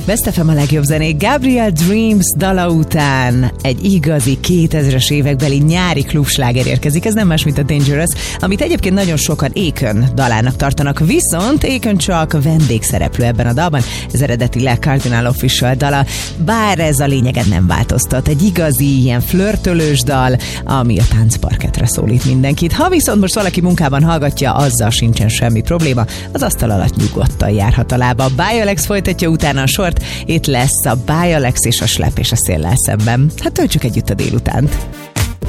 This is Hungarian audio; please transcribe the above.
Best FM a legjobb zenék. Gabriel Dreams dala után egy igazi 2000-es évekbeli nyári klubsláger érkezik. Ez nem más, mint a Dangerous, amit egyébként nagyon sokan Akon dalának tartanak, viszont Akon csak vendégszereplő ebben a dalban. Ez eredetileg Cardinal Offishall dala, bár ez a lényeget nem változtat. Egy igazi ilyen flörtölős dal, ami a táncparketre szólít mindenkit. Ha viszont most valaki munkában hallgatja, azzal sincsen semmi probléma, az asztal alatt nyugodtan járhat a lába. Bialex folytatja utána a sort, itt lesz a Bialex és a Slap és a Széllel szemben. Hát töltsük együtt a délutánt.